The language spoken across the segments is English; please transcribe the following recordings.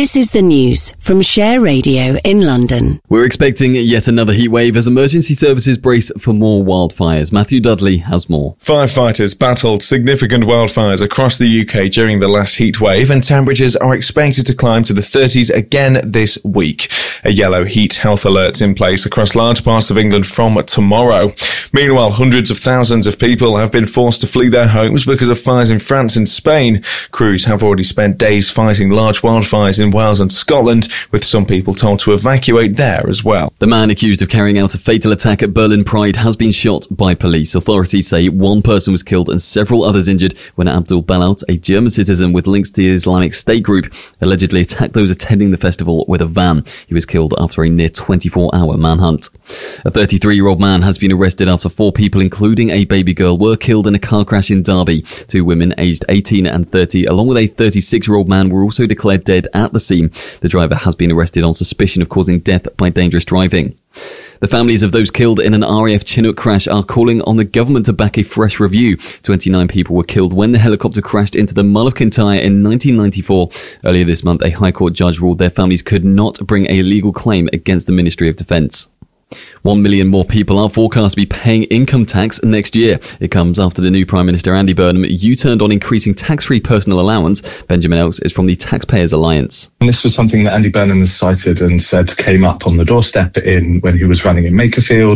This is the news from Share Radio in London. We're expecting yet another heat wave as emergency services brace for more wildfires. Matthew Dudley has more. Firefighters battled significant wildfires across the UK during the last heat wave, and temperatures are expected to climb to the 30s again this week. A yellow heat health alert's in place across large parts of England from tomorrow. Meanwhile, hundreds of thousands of people have been forced to flee their homes because of fires in France and Spain. Crews have already spent days fighting large wildfires in Wales and Scotland, with some people told to evacuate there as well. The man accused of carrying out a fatal attack at Berlin Pride has been shot by police. Authorities say one person was killed and several others injured when Abdul Balut, a German citizen with links to the Islamic State group, allegedly attacked those attending the festival with a van. He was killed after a near 24-hour manhunt. A 33-year-old man has been arrested after 4 people, including a baby girl, were killed in a car crash in Derby. 2 women aged 18 and 30, along with a 36-year-old man, were also declared dead at the scene. The driver has been arrested on suspicion of causing death by dangerous driving. The families of those killed in an RAF Chinook crash are calling on the government to back a fresh review. 29 people were killed when the helicopter crashed into the Mull of Kintyre in 1994. Earlier this month, a High Court judge ruled their families could not bring a legal claim against the Ministry of Defence. 1 million more people are forecast to be paying income tax next year. It comes after the new Prime Minister Andy Burnham U-turned on increasing tax-free personal allowance. Benjamin Elks is from the Taxpayers Alliance. And this was something that Andy Burnham has cited and said came up on the doorstep when he was running in Makerfield,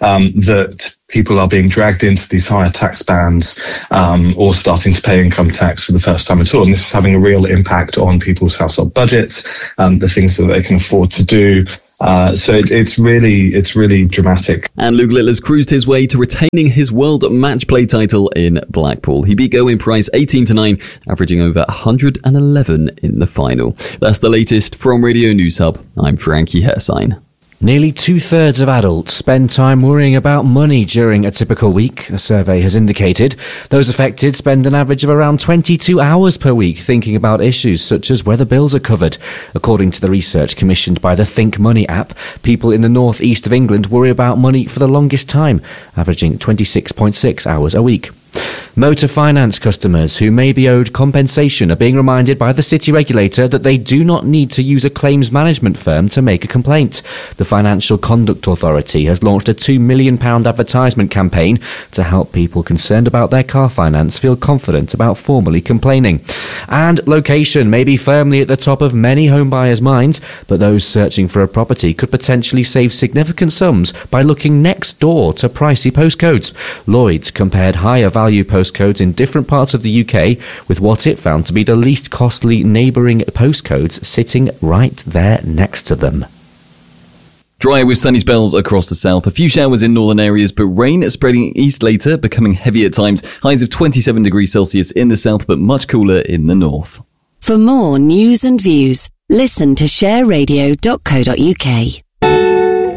that people are being dragged into these higher tax bands or starting to pay income tax for the first time at all. And this is having a real impact on people's household budgets, the things that they can afford to do. So it's really dramatic. And Luke Littler's cruised his way to retaining his world match play title in Blackpool. He beat Owen Price 18-9, averaging over 111 in the final. That's the latest from Radio News Hub. I'm Frankie Hersign. Nearly 2/3 of adults spend time worrying about money during a typical week, a survey has indicated. Those affected spend an average of around 22 hours per week thinking about issues such as whether bills are covered. According to the research commissioned by the Think Money app, people in the north east of England worry about money for the longest time, averaging 26.6 hours a week. Motor finance customers who may be owed compensation are being reminded by the city regulator that they do not need to use a claims management firm to make a complaint. The Financial Conduct Authority has launched a £2 million advertisement campaign to help people concerned about their car finance feel confident about formally complaining. And location may be firmly at the top of many homebuyers' minds, but those searching for a property could potentially save significant sums by looking next door to pricey postcodes. Lloyds compared higher value postcodes in different parts of the UK with what it found to be the least costly neighbouring postcodes sitting right there next to them. Dry with sunny spells across the south. A few showers in northern areas, but rain spreading east later, becoming heavy at times. Highs of 27 degrees Celsius in the south, but much cooler in the north. For more news and views, listen to shareradio.co.uk.